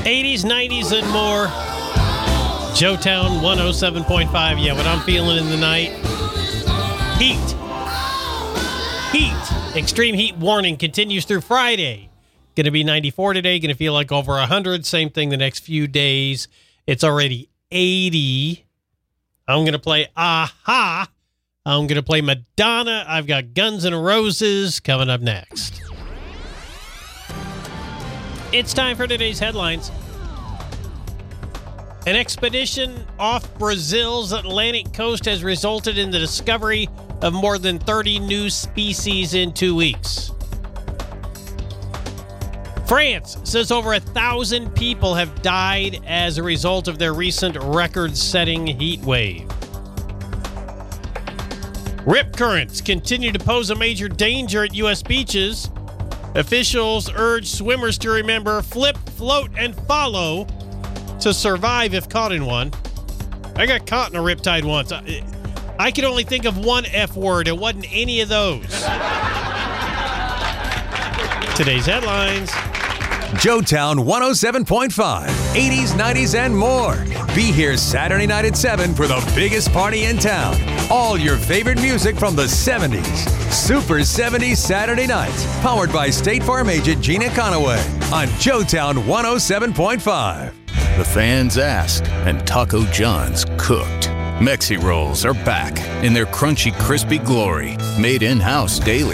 80s, 90s, and more. Joetown 107.5. Yeah, what I'm feeling in the night. Heat. Extreme heat warning continues through Friday. Going to be 94 today. Going to feel like over 100. Same thing the next few days. It's already 80. I'm going to play Aha. I'm going to play Madonna. I've got Guns N' Roses coming up next. It's time for today's headlines. An expedition off Brazil's Atlantic coast has resulted in the discovery of more than 30 new species in 2 weeks. France says over 1,000 people have died as a result of their recent record-setting heat wave. Rip currents continue to pose a major danger at U.S. beaches. Officials urge swimmers to remember flip, float, and follow to survive if caught in one. I got caught in a riptide once. I could only think of one F word. It wasn't any of those. Today's headlines. Joetown 107.5, 80s, 90s, and more. Be here Saturday night at 7 for the biggest party in town. All your favorite music from the 70s. Super 70s Saturday nights. Powered by State Farm agent Gina Conaway on Joetown 107.5. The fans asked, and Taco John's cooked. Mexi Rolls are back in their crunchy, crispy glory, made in-house daily.